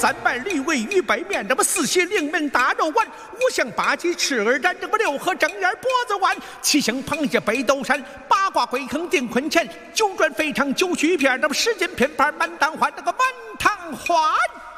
300驴尾鱼白面，这么4喜临门大肉丸，5香8鸡翅耳斩，这么6合正眼脖子丸，7香螃蟹北斗山，8卦龟坑定坤前，9转肥肠9须片，这么10斤拼盘满当欢，这个满堂欢。